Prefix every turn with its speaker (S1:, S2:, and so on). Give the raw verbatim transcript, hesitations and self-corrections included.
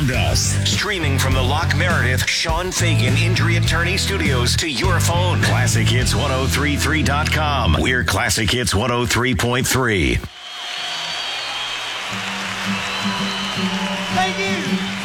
S1: found us. Streaming from the Locke Meredith Sean Fagan Injury Attorney Studios to your phone. Classic Hits ten thirty-three dot com. We're Classic Hits one oh three point three.
S2: Thank you.